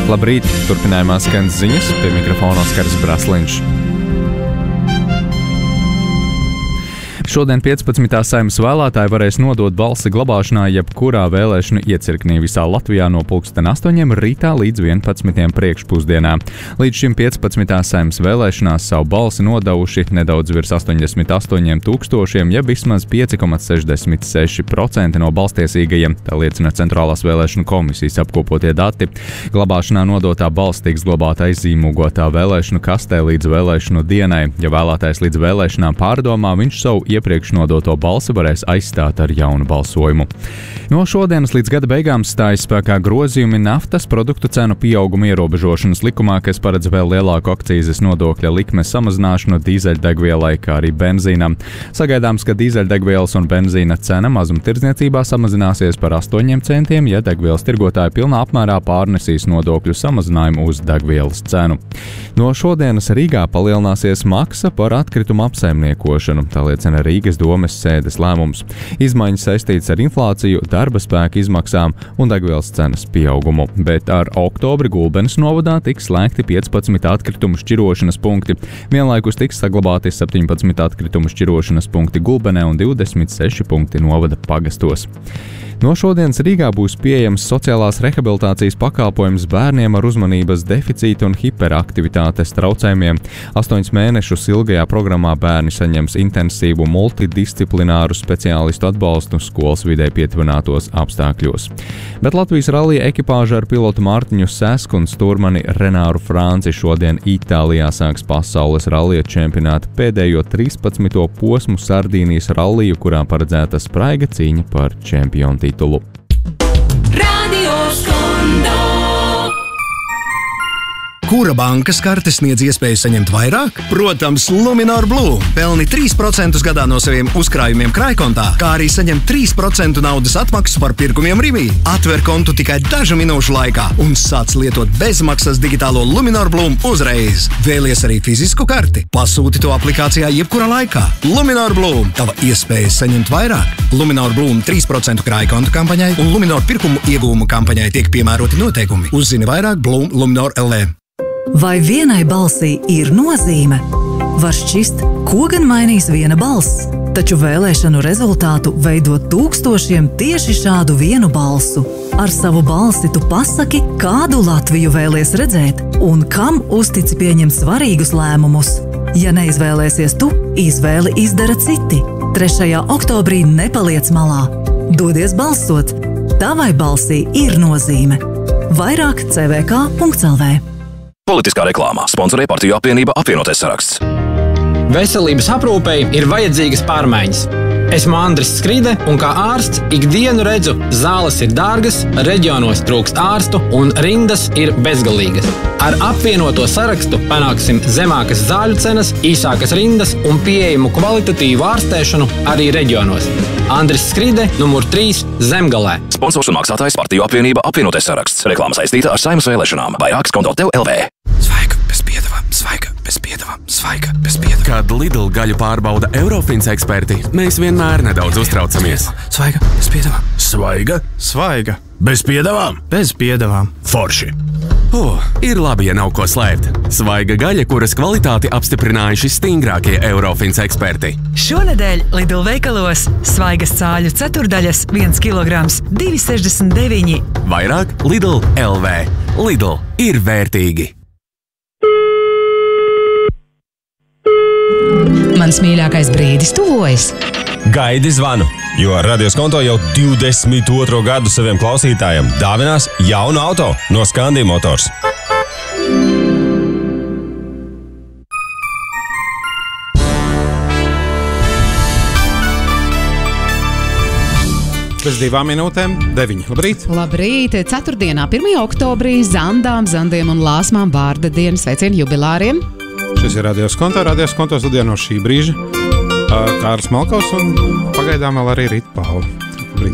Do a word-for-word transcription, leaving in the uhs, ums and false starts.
Labrīt! Turpinājumā skan ziņas, pie mikrofona Oskars Brasliņš. Šodien piecpadsmitā Saeimas vēlētāji varēs nodot balsi glabāšanā jebkurā vēlēšanu iecirknī visā Latvijā no pulksten astoņiem rītā līdz vienpadsmitiem priekšpusdienā. Līdz šim piecpadsmitā Saeimas vēlēšanās savu balsi nodevuši nedaudz virs astoņdesmit astoņiem tūkstošiem, jeb vismaz pieci komats sešdesmit seši procenti no balstiesīgajiem, tā liecina Centrālās vēlēšanu komisijas apkopotie dati. Glabāšanā nodotā balss tiks glabāta aizzīmogotā vēlēšanu kastē līdz vēlēšanu dienai. Ja vēlētājs līdz vēlēšanām pārdomā, viņš savu iepriekš nodoto balsi varēs aizstāt ar jaunu balsojumu. No šodienas līdz gada beigām stājas spēkā grozījumi naftas produktu cenu pieauguma ierobežošanas likumā, kas paredz vēl lielāku akcīzes nodokļa likmes samazināšanu dīzeļdegvielai, kā arī benzīnam. Sagaidāms, ka dīzeļdegvielas un benzīna cena mazumtirdzniecībā samazināsies par astoņiem centiem, ja degvielas tirgotāji pilnā apmērā pārnesīs nodokļu samazinājumu uz degvielas cenu. No šodienas Rīgā palielināsies maksa par atkritumu apsaimniekošanu, tā liecina Rīgas domes sēdes lēmums. Izmaiņas saistītas ar inflāciju, darba spēka izmaksām un degvielas cenas pieaugumu, bet ar oktobri Gulbenes novadā tiks slēgti piecpadsmit atkritumu šķirošanas punkti. Vienlaikus tiks saglabāti septiņpadsmit atkritumu šķirošanas punkti Gulbenē un divdesmit seši punkti novada pagastos. No šodienas Rīgā būs pieejams sociālās rehabilitācijas pakalpojums bērniem ar uzmanības deficītu un hiperaktivitātes traucējumiem. Astoņus mēnešus ilgajā programmā bērni saņems intensīvu multidisciplināru speciālistu atbalstu skolas vidē pietuvinātos apstākļos. Bet Latvijas rallija ekipāža ar pilotu Mārtiņu Sesku un stūrmani Renāru Franci šodien Itālijā sāks pasaules rallija čempionāta pēdējo trīspadsmito posmu Sardīnijas ralliju, kurā paredzēta spraiga cīņa par čempionu titulu. Kura bankas karte sniedz iespēju saņemt vairāk? Protams, Luminor Blue. Pelni trīs procentus gadā no saviem uzkrājumiem krājkontā, kā arī saņem trīs procentu naudas atmaksu par pirkumiem Rivī. Atver kontu tikai dažu minūšu laikā un sāc lietot bezmaksas digitālo Luminor Blue uzreiz. Vēlies arī fizisku karti? Pasūti to aplikācijā jebkurā laikā. Luminor Blue. Tava iespēja saņemt vairāk. Luminor Blue trīs procentu krājkontu kampaņai un Luminor pirkumu iegūmu kampaņai tiek piemēroti noteikumi. Uzzini vairāk Blue Luminor L E. Vai vienai balsī ir nozīme? Var šķist, ko gan mainīs viena balss, taču vēlēšanu rezultātu veido tūkstošiem tieši šādu vienu balsu. Ar savu balsi tu pasaki, kādu Latviju vēlies redzēt un kam uztici pieņemt svarīgus lēmumus. Ja neizvēlēsies tu, izvēli izdara citi. trešajā oktobrī nepaliec malā. Dodies balsot. Tavai balsī ir nozīme. Vairāk c v k punkts l v. Politiskā reklāmā sponsorē partiju apvienība Apvienotais saraksts. Veselības aprūpei ir vajadzīgas pārmaiņas. Esmu Andris Skride un kā ārsts ikdienu redzu, zāles ir dārgas, reģionos trūkst ārstu un rindas ir bezgalīgas. Ar apvienoto sarakstu panāksim zemākas zāļu cenas, īsākas rindas un pieejamu kvalitatīvu ārstēšanu arī reģionos. Andris Skride, numur trīs, Zemgalē. Sponsors un maksātājs partiju apvienība Apvienotais saraksts. Reklāma saistīta ar Saeimas vēlēšanām. Vairākas konto tev L V. Svaiga bez piedevām, svaiga bez piedevām, svaiga bez piedevām. Kad Lidl gaļu pārbauda Eurofins eksperti, mēs vienmēr nedaudz uztraucamies. Svaiga bez piedevām. Svaiga, Svaiga bez piedevām, bez piedevām. forši. Oh, ir labi, ja nav ko slēpt. Svaiga gaļa, kuras kvalitāti apstiprinājuši stingrākie Eurofins eksperti. Šonedēļ Lidl veikalos svaigas cāļu ceturdaļas viens kilograms divi sešdesmit deviņi. Vairāk Lidl L V. Lidl ir vērtīgi. Mans mīļākais brīdis tuvojas. Gaidi zvanu, jo Radioskonto jau divdesmit otro gadu saviem klausītājiem dāvinās jaunu auto no Skandija Motors. Pēc divām minūtēm deviņi. Labrīt! Labrīt! Ceturtdienā, pirmajā oktobrī, Zandām, Zandiem un Lāsmām vārda dienas sveicienu jubilāriem. Šis ir Radioskonto, Radioskonto studijā no šī brīža. Kārlis Malkaus un pagaidām vēl arī Rita Paula.